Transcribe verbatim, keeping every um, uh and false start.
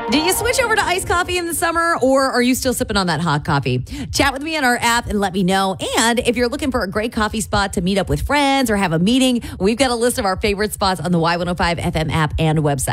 Did you switch over to iced coffee in the summer, or are you still sipping on that hot coffee? Chat with me on our app and let me know. And if you're looking for a great coffee spot to meet up with friends or have a meeting, we've got a list of our favorite spots on the Y one oh five F M app and website.